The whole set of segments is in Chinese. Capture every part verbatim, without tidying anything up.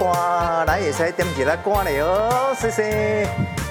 歌，来会使点一个歌嘞哦，谢谢。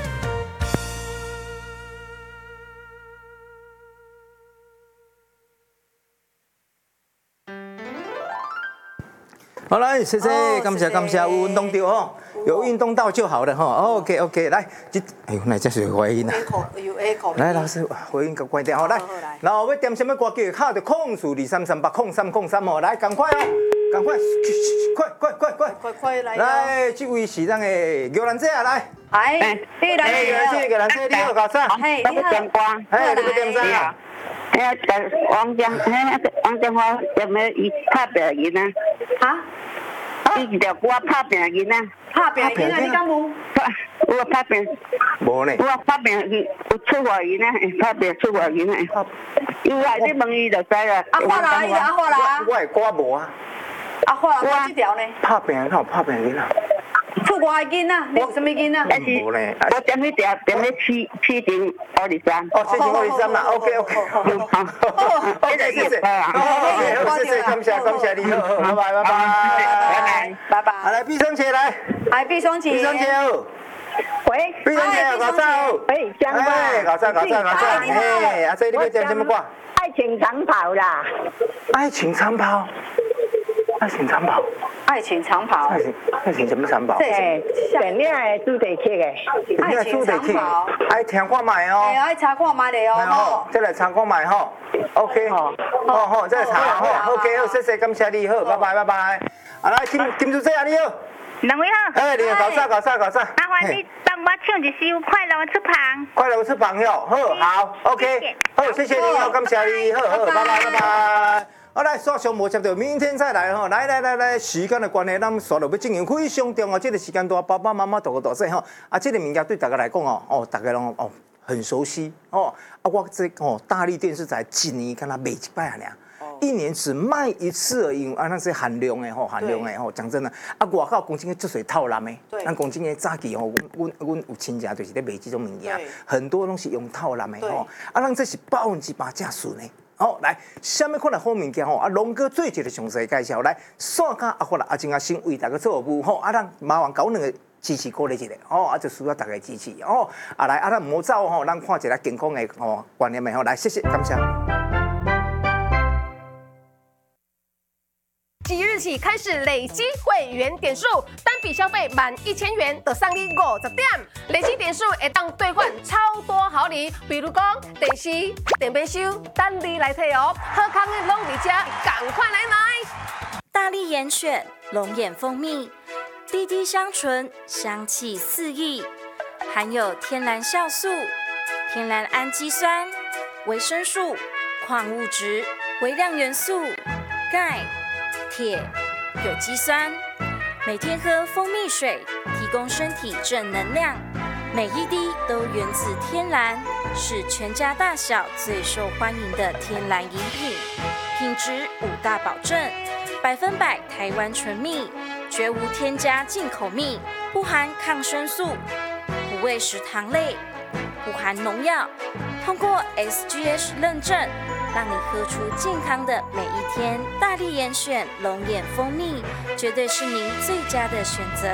好来，谢谢，感谢感谢，有运动到哦，有运动到就好了哈。OK OK， 来，这哎呦，那这是回音啊。来，老师，回音给关掉好来。然后要点什么歌？叫敲着控数二三三八控三控三哦，来，赶快哦，赶快，快快快快快快来！ 来，这位是咱的牛兰姐啊，来。 哎，你来。 哎，牛兰姐，你好，搞啥？ 嘿，你好。 哎，你要点啥？ 哎呀，王江，哎，王江花有没有伊拍病囡啊？ 哈？ 伊条歌拍病囡啊？ 拍病囡啊？你敢有？ 有拍病。 无呢。 有拍病有出外囡啊？拍病出外囡啊？有啊，你问伊就知啦。 啊，发啦，伊啊发啦。 我的歌无啊。 啊，发啦，发这条呢？ 拍病，哪有拍病囡啊？ 出外的囡仔，你有什么囡仔？ 无咧， 我点去点点去七七点二二三。 哦，七点二二三啦 ，OK OK。好，OK，谢谢，好，谢谢，感谢感谢你，好，拜拜拜拜， 拜拜拜拜。 好来，毕双姐来， 来毕双姐， 毕双姐好。 喂， 毕双姐好，搞啥好？ 喂，江哥， 哎，搞啥搞啥搞啥？哎，阿姐你要点什么歌？ 爱情长跑啦。 爱情长跑。爱情长跑， 爱情长跑， 爱情爱情什么长跑？ 对，电影的主题曲的， 爱情长跑， 爱听看卖哦， 哎，爱查看卖的哦， 好，再来查看卖吼 ，OK， 好好，再来查好 ，OK， 好，谢谢，感谢你好，拜拜拜拜，啊来金金主席啊你好， 两位好， 哎你好，搞啥搞啥搞啥？ 麻烦你帮我唱一首《快乐翅膀》， 快乐翅膀哟，好好 ，OK， 好，谢谢你好，感谢你好，好，拜拜拜拜。好来，线上无接到，明天再来吼。来来来来，时间的关系，咱线路要进行非常重要。这个时间段，爸爸妈妈大个大细吼，啊，这个物件对大家来讲哦，哦，大家拢哦很熟悉哦。啊，我这哦大力电视台一年敢若卖一摆啊尔，一年只卖一次而已。啊，那是限量的吼，限量的吼。讲真的，啊，外口公司做水套篮的，咱公司的早期吼，阮阮有亲戚就是咧卖这种物件，很多拢是用套篮的吼。啊，咱这是百分之百正顺的。好，来，什么款的好物件吼？啊，龙哥做一个详细介绍。来，线下啊，或者啊，真啊，先为大家做服务吼。啊，咱麻烦搞两个支持鼓励一下，哦，啊，就需要大家支持哦。啊，来，啊，咱唔好走吼，咱看一个健康的哦观念的吼。来，谢谢，感谢。 即日起开始累积会员点数，单笔消费满一千元就送你五十点，累积点数会当兑换超多好礼，比如讲电视、电冰箱，等你来摕哦。好康的拢伫遮，赶快来买！ 大力严选龙眼蜂蜜，滴滴香醇，香气四溢，含有天然酵素、天然氨基酸、维生素、矿物质、微量元素、钙。铁、有机酸，每天喝蜂蜜水，提供身体正能量。每一滴都源自天然，是全家大小最受欢迎的天然饮品。品质五大保证，百分百台湾纯蜜，绝无添加进口蜜，不含抗生素，不喂食糖类，不含农药，通过 S G S 认证。让你喝出健康的每一天，大力严选龙眼蜂蜜，绝对是您最佳的选择。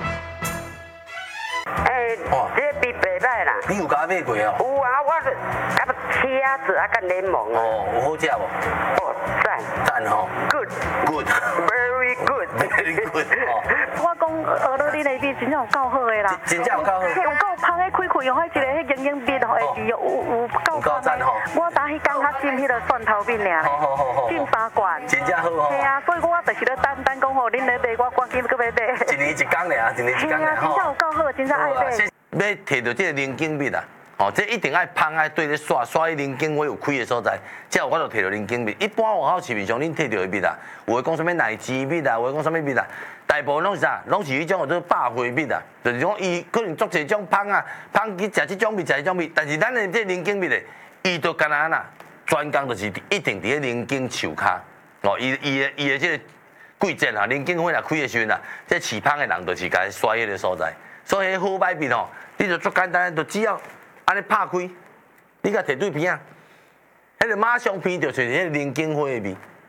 诶，这比白歹啦。 你有甲买过哦？ 有啊，我是啊不茄子啊跟柠檬啊。 哦，有好食无？ 哦，赞赞吼 ，good good very good very good 哦。 我讲学到你那边真正有够好的啦， 真正有够好。 有够香的开开用迄一个迄营养蜜吼，会味有有有够赞吼。 我打迄工较浸迄个蒜头面尔， 好好好好， 浸三罐， 真正好哦。 系啊，所以我就是咧等等讲吼，恁来买，我赶紧搁要买。 一年一工尔，一年一工尔吼。真正有够好，真正爱买。 要摕到这个灵经蜜啊，哦，这一定爱芳爱对咧刷刷迄灵经花有开的所在，才有法度摕到灵经蜜。一般外口市面上恁摕到的蜜啊，有诶讲什么奶鸡蜜啊，有诶讲什么蜜啊，大部分拢是啥？拢是迄种叫做百花蜜啊，就是讲伊可能做一种芳啊，芳去食这种蜜，食这种蜜，但是咱的这灵经蜜咧，伊就干那呐，专工就是一定伫咧灵经树骹，哦，伊伊的伊的这个季节啊，灵经花若开的时阵啊，这饲芳的人就是甲伊刷迄个所在。所以好歹蜜吼，你就足简单，就只要安尼拍开，你甲摕对片啊，迄个马上片就出现迄个灵经花的味，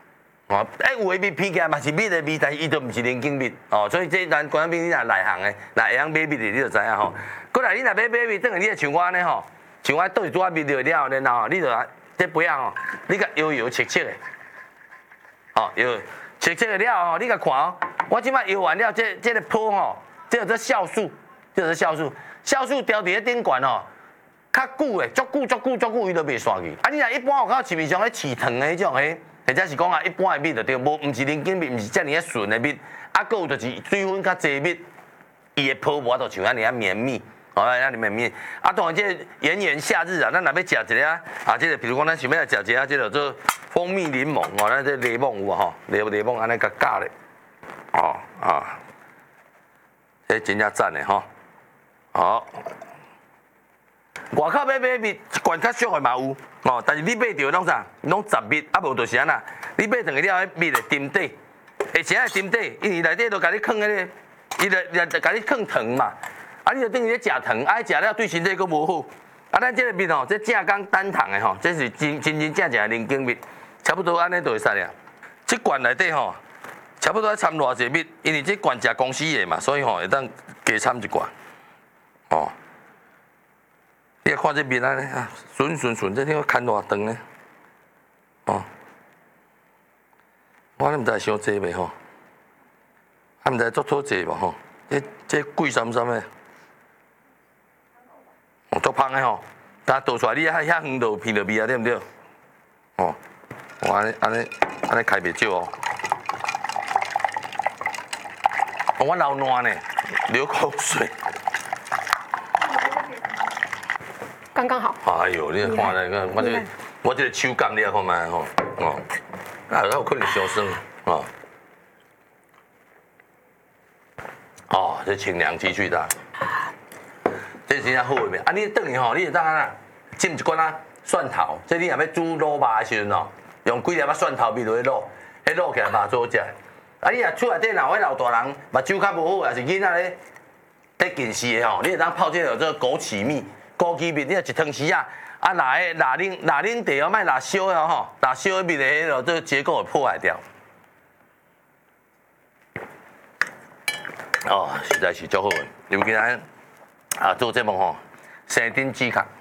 哦，哎，有诶蜜偏起来嘛是蜜的蜜，但是伊都毋是连筋蜜哦，所以这咱观众朋友你若内行诶，若会晓买蜜的你就知影吼。过来你若买买蜜，等下你会像我安尼吼，像我倒是拄啊蜜着了后，然后你就这杯啊吼，你甲摇摇切切诶，哦摇切切诶了吼，你甲看哦，我即摆摇完了，这这个泡吼，这个酵素，这个酵素，酵素调伫咧顶管吼。较久诶，足久足久足久，伊都袂散去。啊，你若一般有看市面上咧饲糖诶迄种诶，或者是讲啊一般诶蜜就对，无毋是零筋蜜，毋是遮尔啊顺诶蜜，啊，佫有就是水分较济蜜，伊诶泡无就像安尼啊绵密，哦，安尼绵密。啊，当然这炎炎夏日啊，咱若要食一个啊，啊，这个比如讲咱想要来食一个啊，这个做蜂蜜柠檬哦，咱这柠檬有啊吼，柠柠檬安尼甲加咧，哦啊，这真正赞诶吼，好。外口买买蜜，一罐较俗的嘛有，哦，但是你买着拢啥，拢杂蜜，啊无就是安那，你买等个了，迄蜜的沉底，会成会沉底，因为内底都甲你放迄个，伊就就甲你放糖嘛，啊你就等于咧食糖，啊食了对身体佫无好，啊咱这个蜜吼，这正港单糖的吼，这是真真真正正的零筋蜜，差不多安尼就会使了。这罐内底吼，差不多要掺偌济蜜，因为这罐食公司的嘛，所以吼会当加掺一罐，哦。你看这面安尼啊，顺顺顺，这听看偌长呢，哦，我咧毋知伤济袂吼，啊毋知足多济无吼，这这贵三三的，哦足芳的吼，但倒出来你遐遐远就闻到味啊，对毋对？哦，我安尼安尼安尼开袂少哦，哦我流汗呢，流口水。 刚刚好。 哎呦，你看那个，我这个我这个手感你看卖吼，哦，啊，有可能伤酸哦。哦，这清凉鸡翅蛋，这真正好味啊！你等于吼，你就当啊，浸一罐啊蒜头，这你若要煮卤肉的时阵哦，用几粒啊蒜头味落去卤，迄卤起来嘛做食。啊，你若厝内底若迄老大人目睭较无好，也是囡仔咧得近视的吼，你会当泡这个做枸杞蜜。枸杞蜜，你若一汤匙啊，啊，拿迄拿恁拿恁茶哦，莫拿烧的吼，拿烧的蜜的迄落，这个结构会破坏掉。哦，实在是足好诶，尤其咱啊做节目吼，生丁止渴。